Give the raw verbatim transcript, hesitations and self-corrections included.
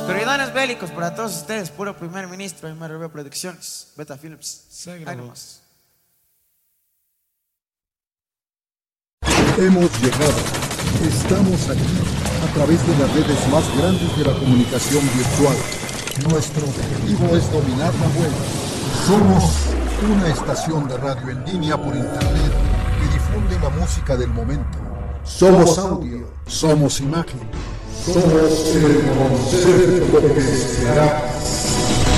Corridones bélicos para todos ustedes, puro primer ministro, M R B Producciones, Beta Films. Ahí nomás. Hemos llegado. Estamos aquí a través de las redes más grandes de la comunicación virtual. Nuestro objetivo es dominar la web. Somos una estación de radio en línea por internet que difunde la música del momento. Somos audio, somos imagen, somos el concepto que será.